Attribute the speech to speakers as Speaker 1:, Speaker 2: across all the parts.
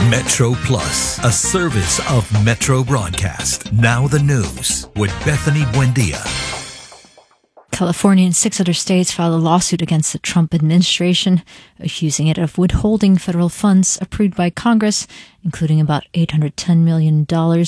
Speaker 1: Metro Plus, a service of Metro Broadcast. Now the news with Bethany Buendia.
Speaker 2: California and 6 other states filed a lawsuit against the Trump administration, accusing it of withholding federal funds approved by Congress, including about $810 million.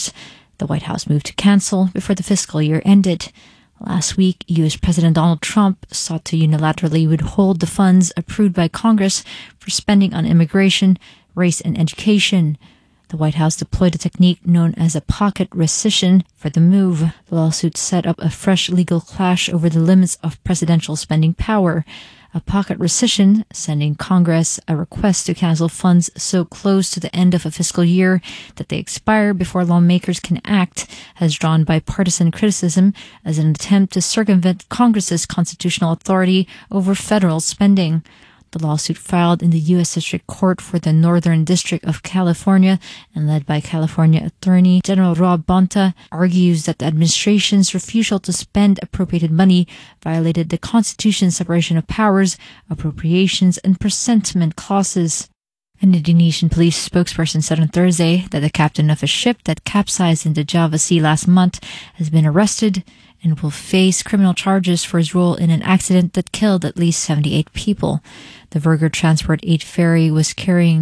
Speaker 2: The White House moved to cancel before the fiscal year ended. Last week, U.S. President Donald Trump sought to unilaterally withhold the funds approved by Congress for spending on immigration, race, and education. The White House deployed a technique known as a pocket rescission for the move. The lawsuit set up a fresh legal clash over the limits of presidential spending power. A pocket rescission, sending Congress a request to cancel funds so close to the end of a fiscal year that they expire before lawmakers can act, has drawn bipartisan criticism as an attempt to circumvent Congress's constitutional authority over federal spending. The lawsuit, filed in the U.S. District Court for the Northern District of California and led by California Attorney General Rob Bonta, argues that the administration's refusal to spend appropriated money violated the Constitution's separation of powers, appropriations, and presentment clauses. An Indonesian police spokesperson said on Thursday that the captain of a ship that capsized in the Java Sea last month has been arrested and will face criminal charges for his role in an accident that killed at least 78 people. The Virgo Transport 8 ferry was carrying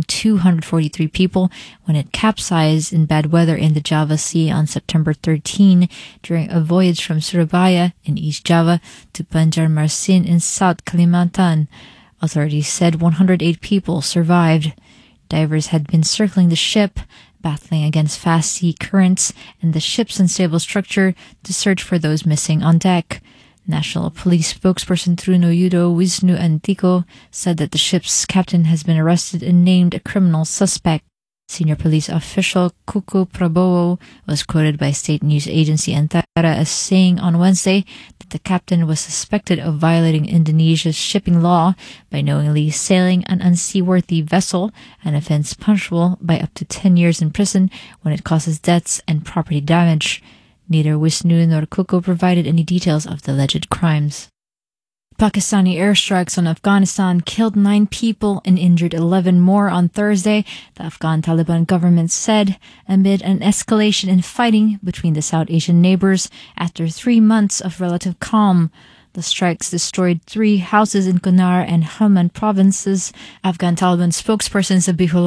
Speaker 2: 243 people when it capsized in bad weather in the Java Sea on September 13 during a voyage from Surabaya in East Java to Banjarmasin in South Kalimantan. Authorities said 108 people survived. Divers had been circling the ship, battling against fast sea currents and the ship's unstable structure to search for those missing on deck. National Police spokesperson Truno Yudo Wisnu Antiko said that the ship's captain has been arrested and named a criminal suspect. Senior police official Kuku Prabowo was quoted by state news agency Antara as saying on Wednesday that the captain was suspected of violating Indonesia's shipping law by knowingly sailing an unseaworthy vessel, an offense punishable by up to 10 years in prison when it causes deaths and property damage. Neither Wisnu nor Kuku provided any details of the alleged crimes. Pakistani airstrikes on Afghanistan killed 9 people and injured 11 more on Thursday, the Afghan Taliban government said, amid an escalation in fighting between the South Asian neighbors after 3 months of relative calm. The strikes destroyed 3 houses in Kunar and Helmand provinces. Afghan Taliban spokesperson Zabihullah